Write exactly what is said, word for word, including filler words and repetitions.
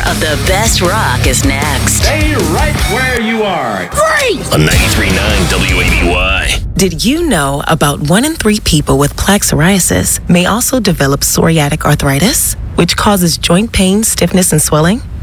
of the best rock is next. Stay right where you are. Great! On ninety-three point nine W A B Y. Did you know about one in three people with plaque psoriasis may also develop psoriatic arthritis, which causes joint pain, stiffness, and swelling?